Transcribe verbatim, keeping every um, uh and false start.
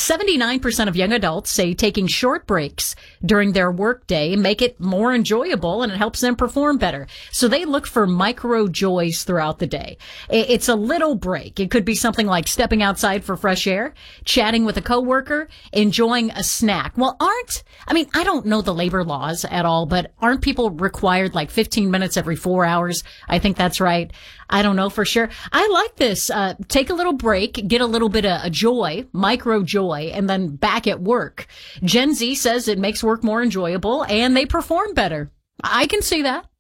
seventy-nine percent of young adults say taking short breaks during their workday make it more enjoyable and it helps them perform better. So they look for micro joys throughout the day. It's a little break. It could be something like stepping outside for fresh air, chatting with a coworker, enjoying a snack. Well, aren't, I mean, I don't know the labor laws at all, but aren't people required like fifteen minutes every four hours? I think that's right. I don't know for sure. I like this. Uh, take a little break, get a little bit of a joy, micro joy, and then back at work. Gen Z says it makes work more enjoyable and they perform better. I can see that.